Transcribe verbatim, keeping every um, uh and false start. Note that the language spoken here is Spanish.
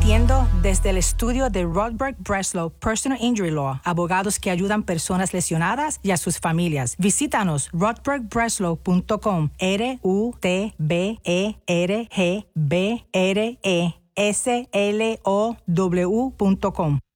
Transmitiendo desde el estudio de Rodberg Breslow Personal Injury Law, abogados que ayudan personas lesionadas y a sus familias. Visítanos rodberg breslow punto com, R U T B E R G B R E S L O W punto com.